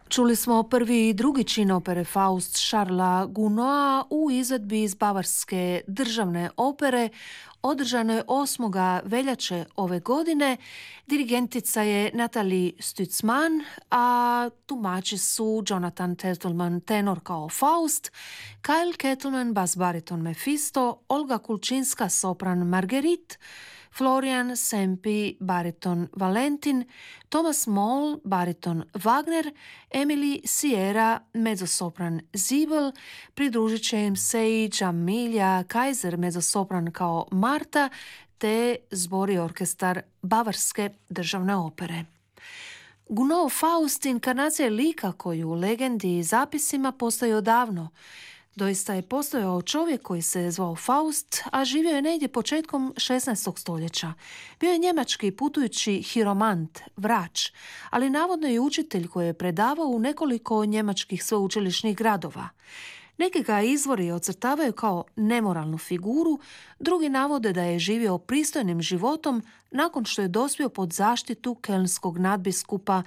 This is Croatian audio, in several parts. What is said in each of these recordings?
Čuli smo prvi i drugi čin opere Faust Charlesa Gounoda u izvedbi iz Bavarske državne opere održane 8. veljače ove godine. Dirigentica je Nathalie Stutzmann, a tumači su Jonathan Tetelman tenor kao Faust, Kyle Kettleman bas bariton Mephisto, Olga Kulčinska sopran Marguerite, Florian Sempi bariton Valentin, Thomas Moll bariton Wagner, Emily Sierra mezzosopran Zibel, pridružit će im se i Jamilja Kaiser mezzosopran kao Marta, te zbor i orkestar Bavarske državne opere. Gounod Faust inkarnacija je lika koji u legendi i zapisima postoji odavno. Doista je postojao čovjek koji se je zvao Faust, a živio je negdje početkom 16. stoljeća. Bio je njemački putujući hiromant, vrač, ali navodno i učitelj koji je predavao u nekoliko njemačkih sveučilišnih gradova. Neki ga izvori ocrtavaju kao nemoralnu figuru, drugi navode da je živio pristojnim životom nakon što je dospio pod zaštitu kelnskog nadbiskupa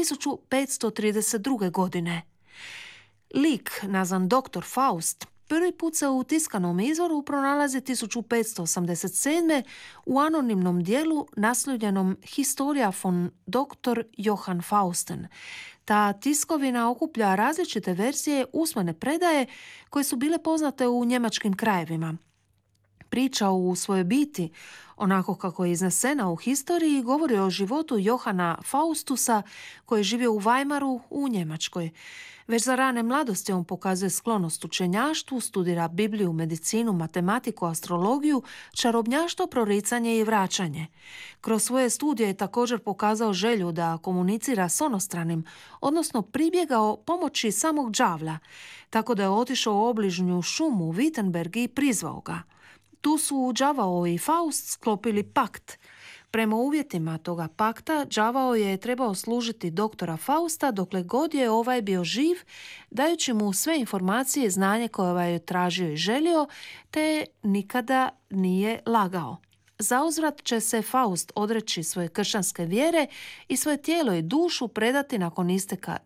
1532. godine. Lik, nazvan Dr. Faust, prvi put se u tiskanom izvoru pronalazi 1587. u anonimnom dijelu naslovljenom Historia von Dr. Johann Fausten. Ta tiskovina okuplja različite verzije usmene predaje koje su bile poznate u njemačkim krajevima. Priča u svojoj biti, onako kako je iznesena u historiji, govori o životu Johana Faustusa koji je živio u Weimaru u Njemačkoj. Već za rane mladosti on pokazuje sklonost učenjaštvu, studira Bibliju, medicinu, matematiku, astrologiju, čarobnjaštvo, proricanje i vraćanje. Kroz svoje studije je također pokazao želju da komunicira s onostranim, odnosno pribjegao pomoći samog đavla, tako da je otišao u obližnju šumu Wittenberg i prizvao ga. Tu su đavao i Faust sklopili pakt. Prema uvjetima toga pakta, đavao je trebao služiti doktora Fausta dokle god je ovaj bio živ, dajući mu sve informacije i znanje koje ovaj je tražio i želio, te nikada nije lagao. Zauzvrat će se Faust odreći svoje kršćanske vjere i svoje tijelo i dušu predati nakon isteka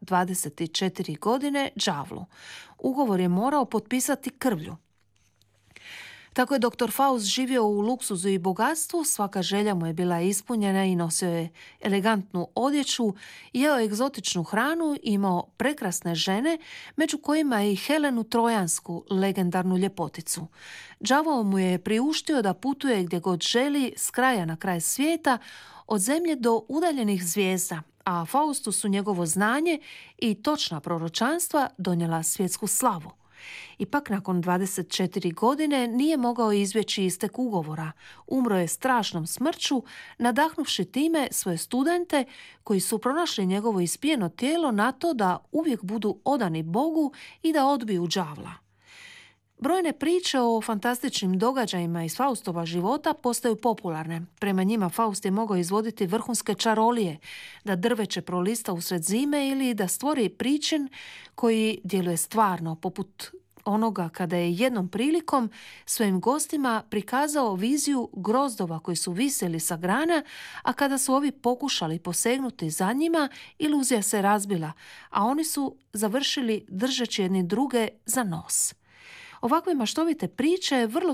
24 godine đavlu. Ugovor je morao potpisati krvlju. Tako je dr. Faust živio u luksuzu i bogatstvu, svaka želja mu je bila ispunjena i nosio je elegantnu odjeću, jeo egzotičnu hranu i imao prekrasne žene, među kojima je i Helenu Trojansku, legendarnu ljepoticu. Đavao mu je priuštio da putuje gdje god želi, s kraja na kraj svijeta, od zemlje do udaljenih zvijezda, a Faustu su njegovo znanje i točna proročanstva donijela svjetsku slavu. Ipak nakon 24 godine nije mogao izbjeći istek ugovora. Umro je strašnom smrću, nadahnuvši time svoje studente koji su pronašli njegovo ispijeno tijelo na to da uvijek budu odani Bogu i da odbiju đavla. Brojne priče o fantastičnim događajima iz Faustova života postaju popularne. Prema njima Faust je mogao izvoditi vrhunske čarolije, da drveće prolista usred zime ili da stvori pričin koji djeluje stvarno, poput onoga kada je jednom prilikom svojim gostima prikazao viziju grozdova koji su visjeli sa grana, a kada su ovi pokušali posegnuti za njima, iluzija se razbila, a oni su završili držeći jedni druge za nos. Ovakve maštovite priče vrlo